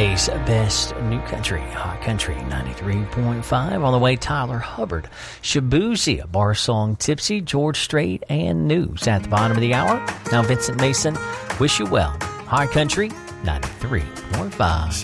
Today's best new country, Hot Country 93.5. On the way, Tyler Hubbard, Shabuzi, a bar song, Tipsy, George Strait, and News at the bottom of the hour. Now, Vincent Mason, wish you well. Hot Country 93.5.